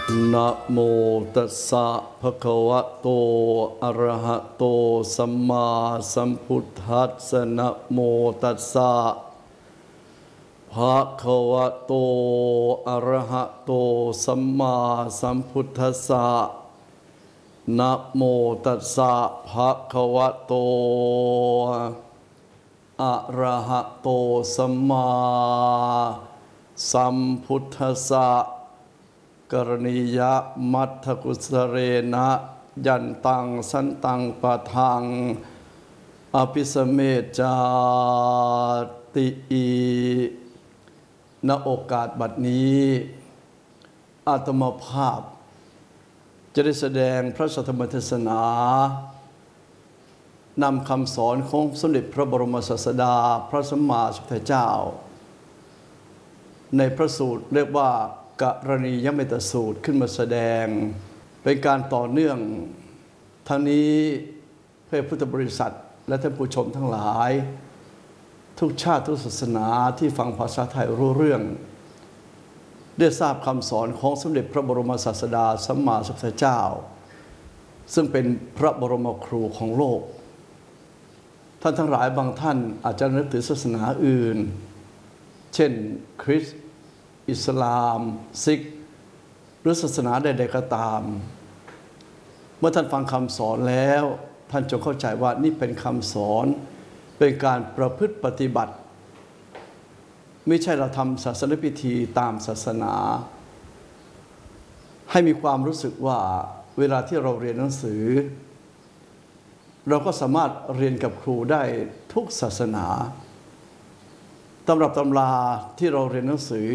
นะโมตัสสะภะคะวะโตอะระหะโตสัมมาสัมพุทธัสสะนะโมตัสสะภะคะวะโตอะระหะโตสัมมาสัมพุทธัสสะนะโมตัสสะภะคะวะโตอะระหะโตสัมมาสัมพุทธัสสะกรณียะมัทธกุสเรนะยันตังสันตังปะทังอภิสเมจาติอีณโอกาสบัดนี้อาตมาภาพจะได้แสดงพระสัทธรรมเทศนานำคำสอนของสมเด็จพระบรมศาสดาพระสัมมาสัมพุทธเจ้าในพระสูตรเรียกว่ากรณียเมตสูตรขึ้นมาแสดงเป็นการต่อเนื่องทั้งนี้เพื่อพุทธบริษัทและท่านผู้ชมทั้งหลายทุกชาติทุกศาสนาที่ฟังภาษาไทยรู้เรื่องได้ทราบคำสอนของสมเด็จพระบรมศาสดาสัมมาสัมพุทธเจ้าซึ่งเป็นพระบรมครูของโลกท่านทั้งหลายบางท่านอาจจะนึกถึงศาสนาอื่นเช่นคริสต์อิสลามซิกหรือศาสนาใดๆก็ตามเมื่อท่านฟังคำสอนแล้วท่านจงเข้าใจว่านี่เป็นคำสอนเป็นการประพฤติปฏิบัติไม่ใช่เราทำศาสนพิธีตามศาสนาให้มีความรู้สึกว่าเวลาที่เราเรียนหนังสือเราก็สามารถเรียนกับครูได้ทุกศาสนาตำรับตำราที่เราเรียนหนังสือ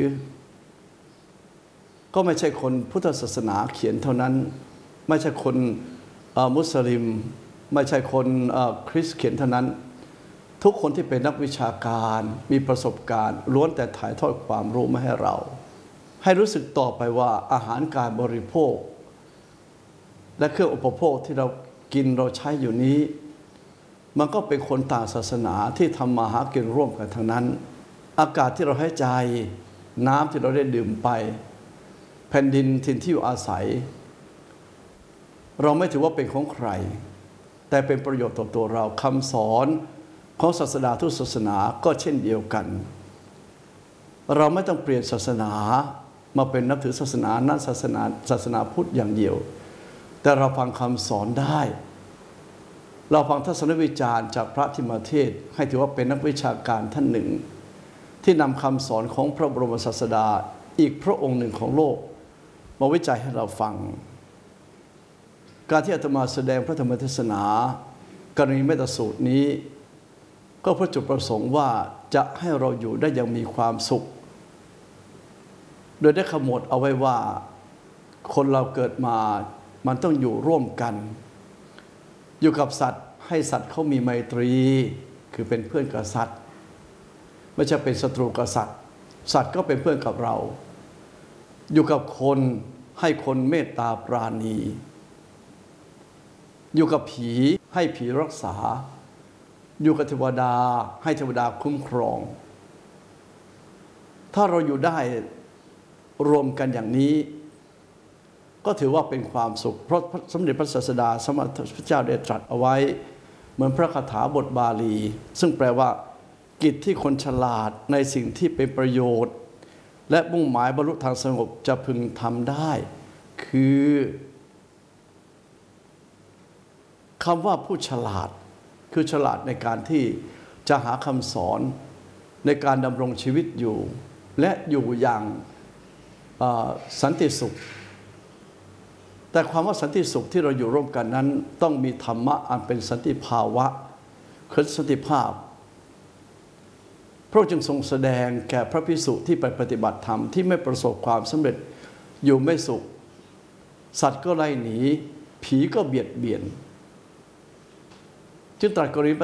ก็ไม่ใช่คนพุทธศาสนาเขียนเท่านั้นไม่ใช่คนมุสลิมไม่ใช่คนคริสต์เขียนเท่านั้นทุกคนที่เป็นนักวิชาการมีประสบการณ์ล้วนแต่ถ่ายทอดความรู้มาให้เราให้รู้สึกต่อไปว่าอาหารการบริโภคและเครื่องอุปโภคที่เรากินเราใช้อยู่นี้มันก็เป็นคนต่างศาสนาที่ทำมาหากินร่วมกันทั้งนั้นอากาศที่เราหายใจน้ำที่เราได้ดื่มไปแผ่นดินถิ่นที่อยู่อาศัยเราไม่ถือว่าเป็นของใครแต่เป็นประโยชน์ต่อตัวเราคำสอนของศาสดาทุกศาสนาก็เช่นเดียวกันเราไม่ต้องเปลี่ยนศาสนามาเป็นนับถือศาสนานั้นศาสนาพุทธอย่างเดียวแต่เราฟังคำสอนได้เราฟังทัศนวิจารณ์จากพระธิมเทศให้ถือว่าเป็นนักวิชาการท่านหนึ่งที่นำคำสอนของพระบรมศาสดาอีกพระองค์หนึ่งของโลกมาวิจัยให้เราฟังการที่อาตมาแสดงพระธรรมเทศนากรณีเมตสูตรนี้ก็เพื่อจุดประสงค์ว่าจะให้เราอยู่ได้อย่างมีความสุขโดยได้ขมวดเอาไว้ว่าคนเราเกิดมามันต้องอยู่ร่วมกันอยู่กับสัตว์ให้สัตว์เขามีไมตรีคือเป็นเพื่อนกับสัตว์ไม่ใช่เป็นศัตรูกับสัตว์สัตว์ก็เป็นเพื่อนกับเราอยู่กับคนให้คนเมตตาปราณีอยู่กับผีให้ผีรักษาอยู่กับเทวดาให้เทวดาคุ้มครองถ้าเราอยู่ได้รวมกันอย่างนี้ก็ถือว่าเป็นความสุขเพราะสมเด็จพระศาสดาสมมาพระเจ้าได้ตรัสเอาไว้เหมือนพระคาถาบทบาลีซึ่งแปลว่ากิจที่คนฉลาดในสิ่งที่เป็นประโยชน์และมุ่งหมายบรรลุทางสงบจะพึงทำได้คือคำว่าผู้ฉลาดคือฉลาดในการที่จะหาคำสอนในการดำรงชีวิตอยู่และอยู่อย่างสันติสุขแต่ความว่าสันติสุขที่เราอยู่ร่วมกันนั้นต้องมีธรรมะอันเป็นสันติภาวะคือสันติภาพพระจึงทรงแสดงแก่พระภิกษุที่ไปปฏิบัติธรรมที่ไม่ประสบความสำเร็จอยู่ไม่สุขสัตว์ก็ไล่หนีผีก็เบียดเบียนจึงตรัสกรณี